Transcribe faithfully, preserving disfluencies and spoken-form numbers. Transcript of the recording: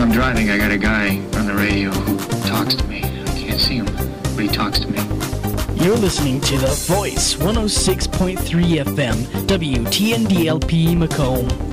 I'm driving, I got a guy on the radio who talks to me. I can't see him, but he talks to me. You're listening to The Voice, one oh six point three F M, W T N D L P Macomb.